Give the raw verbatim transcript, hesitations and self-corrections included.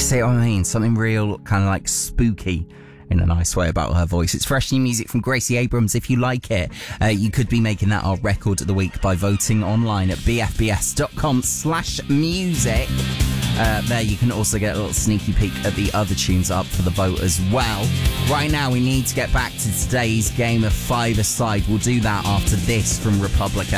See what I mean? Something real kind of like spooky in a nice way about her voice. It's fresh new music from Gracie Abrams. If you like it, uh, you could be making that our record of the week by voting online at b f b s dot com slash music. Uh, there you can also get a little sneaky peek at the other tunes up for the vote as well. Right now we need to get back to today's game of five-a-side. We'll do that after this from Republica.